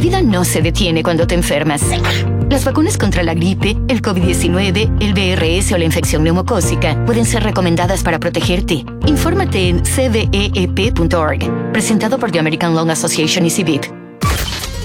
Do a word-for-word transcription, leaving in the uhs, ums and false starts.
vida no se detiene cuando te enfermas. Las vacunas contra la gripe, el COVID diecinueve, el V R S o la infección neumocócica pueden ser recomendadas para protegerte. Infórmate en c v e e p punto org. Presentado por The American Lung Association y C I V I P.